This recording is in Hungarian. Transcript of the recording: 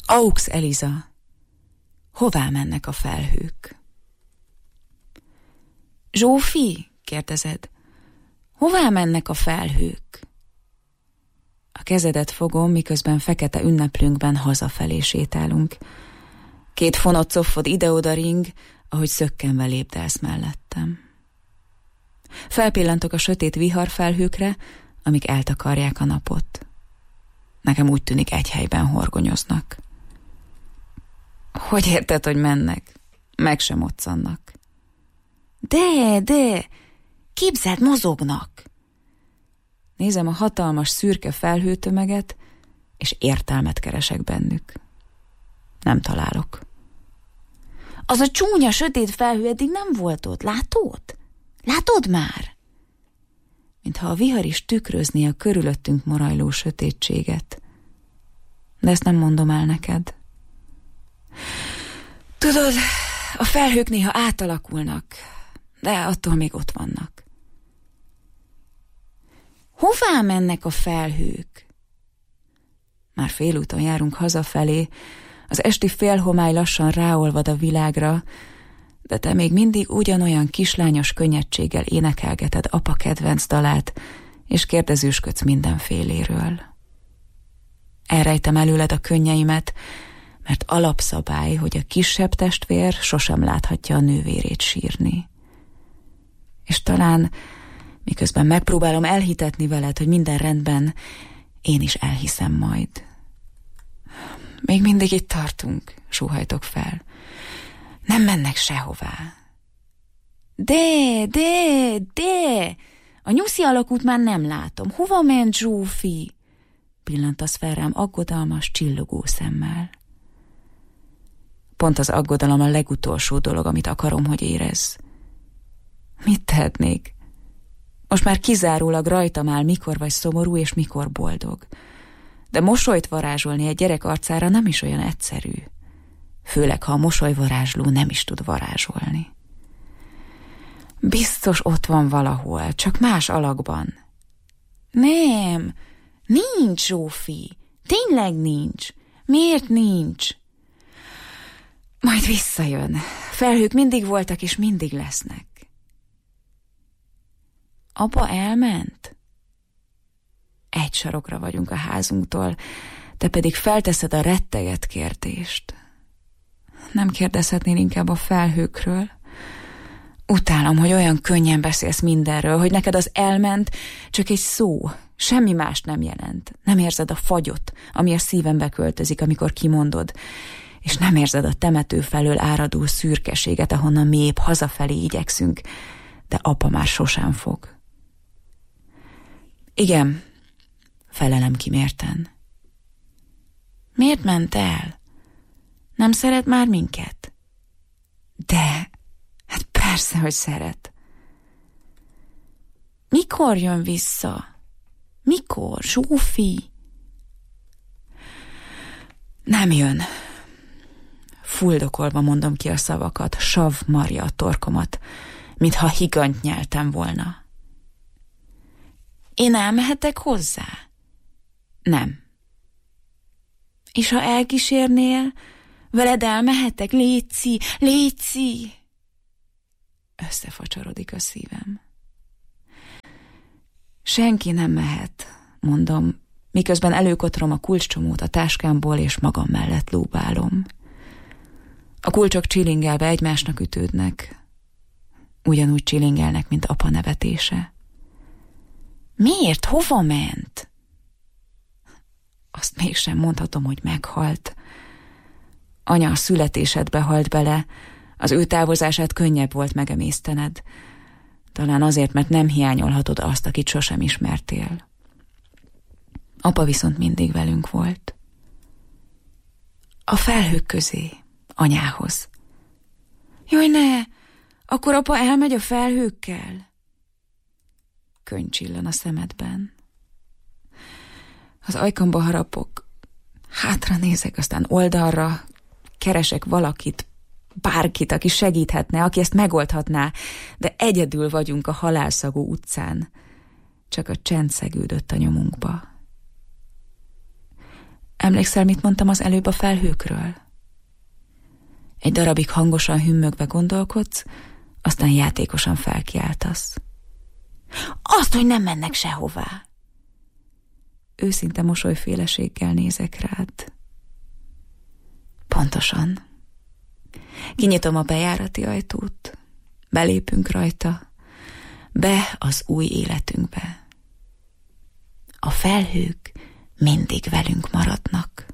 Aux Eliza, hová mennek a felhők? Zsófi, kérdezed, hová mennek a felhők? A kezedet fogom, miközben fekete ünneplünkben hazafelé sétálunk. 2 fonott coffod ide-oda ring, ahogy szökkenve lépdelsz mellettem. Felpillantok a sötét viharfelhőkre, amik eltakarják a napot. Nekem úgy tűnik, egy helyben horgonyoznak. Hogy érted, hogy mennek? Meg sem moccannak. De, képzeld, mozognak. Nézem a hatalmas szürke felhőtömeget, és értelmet keresek bennük. Nem találok. Az a csúnya, sötét felhő eddig nem volt ott, látod? Látod már? Mintha a vihar is tükrözni a körülöttünk morajló sötétséget. De ezt nem mondom el neked. Tudod, a felhők néha átalakulnak, de attól még ott vannak. Hová mennek a felhők? Már félúton járunk hazafelé, az esti félhomály lassan ráolvad a világra, de te még mindig ugyanolyan kislányos könnyedséggel énekelgeted apa kedvenc dalát, és kérdezősködsz mindenféléről. Elrejtem előled a könnyeimet, mert alapszabály, hogy a kisebb testvér sosem láthatja a nővérét sírni. És talán, miközben megpróbálom elhitetni veled, hogy minden rendben, én is elhiszem majd. Még mindig itt tartunk, sóhajtok fel. Nem mennek sehová. De! A nyuszi alakút már nem látom. Hova ment Zsófi? Pillantasz fel rám aggodalmas, csillogó szemmel. Pont az aggodalom a legutolsó dolog, amit akarom, hogy érezz. Mit tehetnék? Most már kizárólag rajtam áll, mikor vagy szomorú és mikor boldog. De mosolyt varázsolni egy gyerek arcára nem is olyan egyszerű. Főleg, ha a mosolyvarázsló nem is tud varázsolni. Biztos ott van valahol, csak más alakban. Nem, nincs, Zsófi. Tényleg nincs. Miért nincs? Majd visszajön. Felhők mindig voltak és mindig lesznek. Apa elment? Egy sarokra vagyunk a házunktól, te pedig felteszed a retteget kérdést. Nem kérdezhetnél inkább a felhőkről? Utálom, hogy olyan könnyen beszélsz mindenről, hogy neked az elment csak egy szó, semmi mást nem jelent. Nem érzed a fagyot, ami a szívembe költözik, amikor kimondod, és nem érzed a temető felől áradó szürkeséget, ahonnan mi épp hazafelé igyekszünk, de apa már sosem fog. Igen, felelem kimérten. Miért ment el? Nem szeret már minket? De, hát persze, hogy szeret. Mikor jön vissza? Mikor, Zsófi? Nem jön. Fuldokolva mondom ki a szavakat, sav marja a torkomat, mintha higant nyeltem volna. Én elmehetek hozzá? Nem. És ha elkísérnél, veled elmehetek? Léci! Összefacsarodik a szívem. Senki nem mehet, mondom, miközben előkotrom a kulcscsomót a táskámból, és magam mellett lóbálom. A kulcsok csilingelve egymásnak ütődnek. Ugyanúgy csilingelnek, mint apa nevetése. Miért? Hova ment? Azt mégsem mondhatom, hogy meghalt. Anya a születésedbe halt bele, az ő távozását könnyebb volt megemésztened. Talán azért, mert nem hiányolhatod azt, akit sosem ismertél. Apa viszont mindig velünk volt. A felhők közé, anyához. Jaj, ne! Akkor apa elmegy a felhőkkel? Könny csillan a szemedben. Az ajkamba harapok, hátra nézek, aztán oldalra, keresek valakit, bárkit, aki segíthetne, aki ezt megoldhatná, de egyedül vagyunk a halálszagú utcán. Csak a csend szegődött a nyomunkba. Emlékszel, mit mondtam az előbb a felhőkről? Egy darabig hangosan hümmögve gondolkodsz, aztán játékosan felkiáltasz. Azt, hogy nem mennek sehová! Őszinte mosolyféleséggel nézek rád. Pontosan. Kinyitom a bejárati ajtót, belépünk rajta, be az új életünkbe. A felhők mindig velünk maradnak.